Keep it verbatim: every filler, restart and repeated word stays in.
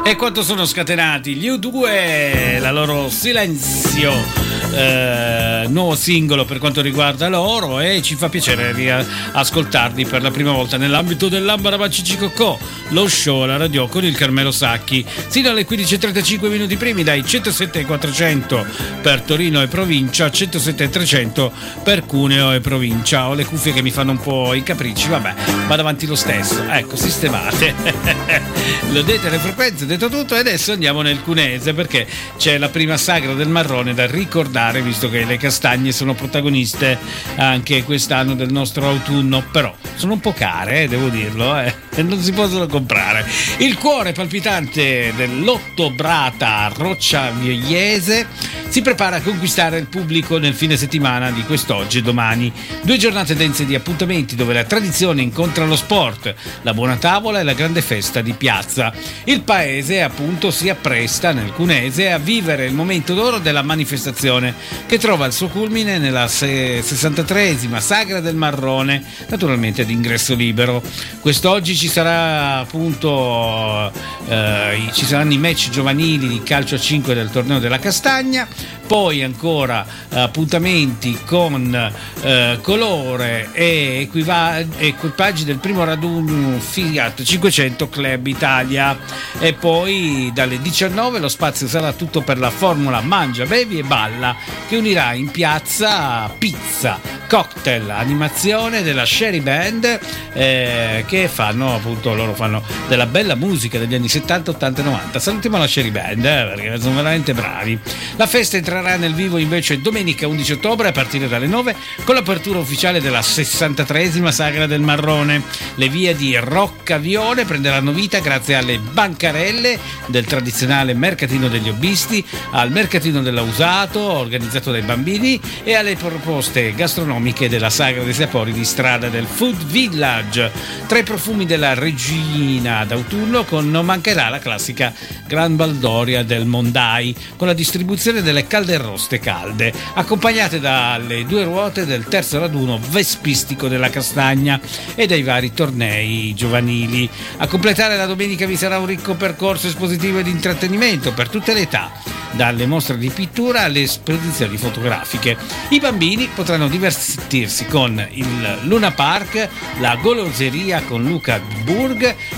E quanto sono scatenati gli U due, la loro Silenzio, eh, nuovo singolo per quanto riguarda loro, e ci fa piacere ascoltarli per la prima volta nell'ambito dell'Ambarabaccicicocò, lo show alla radio con il Carmelo Sacchi, sino alle quindici e trentacinque minuti primi, dai centosette ai quattrocento per Torino e provincia, centosette e trecento per Cuneo e provincia. Ho le cuffie che mi fanno un po' i capricci, vabbè, vado avanti lo stesso, ecco, sistemate. Lo dette le frequenze, detto tutto, e adesso andiamo nel Cuneese perché c'è la prima sagra del marrone da ricordare, visto che le castagne sono protagoniste anche quest'anno del nostro autunno, però sono un po' care, eh, devo dirlo, eh, e non si possono comprare. Il cuore palpitante dell'Ottobrata Rocciaviegliese si prepara a conquistare il pubblico nel fine settimana di quest'oggi e domani. Due giornate dense di appuntamenti dove la tradizione incontra lo sport, la buona tavola e la grande festa di piazza. Il paese appunto si appresta nel Cuneese a vivere il momento d'oro della manifestazione che trova il suo culmine nella sessantatreesima Sagra del Marrone, naturalmente ad ingresso libero. Quest'oggi ci sarà appunto eh, ci saranno i match giovanili di calcio a cinque del torneo della Castagna, poi ancora eh, appuntamenti con eh, colore e equiva- equipaggi del primo raduno Fiat cinquecento Club Italia, e poi dalle diciannove lo spazio sarà tutto per la formula Mangia, Bevi e Balla, che unirà in piazza pizza, cocktail, animazione della Sherry Band, eh, che fanno appunto, loro fanno della bella musica degli anni settanta, ottanta e novanta. Salutiamo la Sherry Band, eh, perché sono veramente bravi. La festa entrerà nel vivo invece domenica undici ottobre a partire dalle nove con l'apertura ufficiale della sessantatreesima Sagra del Marrone. Le vie di Roccavione prenderanno vita grazie alle bancarelle del tradizionale mercatino degli hobbisti, al mercatino dell'usato organizzato dai bambini e alle proposte gastronomiche della Sagra dei Sapori di strada del Food Village. Tra i profumi della Regina d'autunno con non mancherà la classica Gran Baldoria del Mondai, con la distribuzione delle calderroste calde, accompagnate dalle due ruote del terzo raduno vespistico della Castagna e dai vari tornei giovanili. A completare la domenica vi sarà un ricco percorso espositivo e di intrattenimento per tutte le età, dalle mostre di pittura alle esposizioni fotografiche. I bambini potranno divertirsi con il Luna Park, la goloseria con Luca Burg